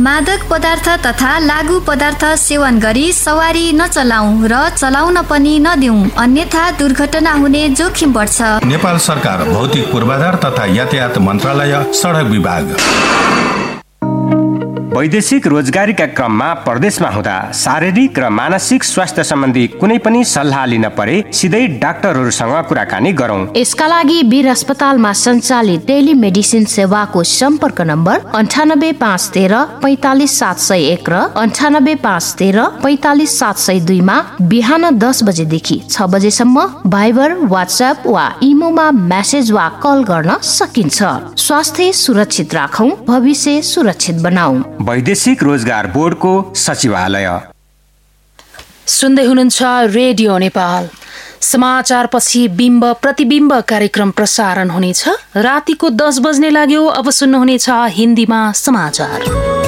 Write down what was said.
मादक पदार्थ तथा लागू पदार्थ सेवन गरी सवारी नचलाऊ र चलाउन पनि नदिऊ, अन्यथा दुर्घटना हुने जोखिम बढ्छ। नेपाल सरकार भौतिक पूर्वाधार तथा यातायात मन्त्रालय, सडक विभाग। वैदेशिक रोजगारीका क्रममा परदेशमा हुँदा शारीरिक र मानसिक स्वास्थ्य सम्बन्धी कुनै पनि सल्लाह लिन परे सिधै डाक्टरहरूसँग कुराकानी गरौं। यसका लागि वीर अस्पतालमा सञ्चालित टेलिमेडिसिन सेवाको सम्पर्क नम्बर 985113 45701 र 985113 45702 मा बिहान 10 बजेदेखि 6 बजेसम्म भाइबर, व्हाट्सएप वा इमोमा मेसेज वा कल गर्न सकिन्छ। स्वास्थ्य सुरक्षित राखौं, भविष्य सुरक्षित बनाऊ। वैदेशिक रोजगार बोर्डको सचिवालय। सुन्दै हुनुहुन्छ रेडियो नेपाल। समाचार पछि बिम्ब प्रतिबिम्ब कार्यक्रम प्रसारण हुनेछ। रातिको 10 बज्ने लाग्यो। अब सुन्नुहुनेछ हिन्दीमा समाचार।